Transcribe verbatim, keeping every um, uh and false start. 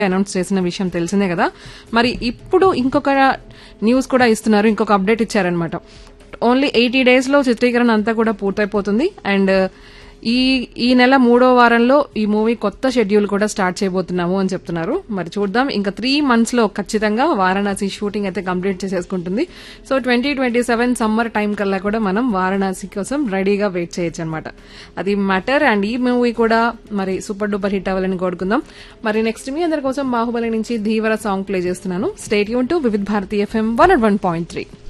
Announce చేసిన విషయం తెలిసిందే కదా. మరి ఇప్పుడు ఇంకొక న్యూస్ కూడా ఇస్తున్నారు, ఇంకొక అప్డేట్ ఇచ్చారనమాట. ఓన్లీ ఎయిటీ డేస్ లో చిత్రీకరణ అంతా కూడా పూర్తయిపోతుంది. అండ్ ఈ ఈ నెల మూడో వారంలో ఈ మూవీ కొత్త షెడ్యూల్ కూడా స్టార్ట్ చేయబోతున్నాము అని చెప్తున్నారు. మరి చూద్దాం, ఇంకా త్రీ మంత్స్ లో ఖచ్చితంగా వారణాసి షూటింగ్ అయితే complete చేసేసుకుంటుంది. So twenty twenty seven summer time కల్లా కూడా మనం వారణాసి కోసం రెడీగా వెయిట్ చేయొచ్చు అనమాట. అది మ్యాటర్. అండ్ ఈ మూవీ కూడా మరి సూపర్ డూపర్ హిట్ అవ్వాలని కోరుకుందాం. మరి నెక్స్ట్ మీ అందరి కోసం బాహుబలి నుంచి ధీవర సాంగ్ ప్లే చేస్తున్నాను. Stay tune to Vividh Bharati FM one one point three.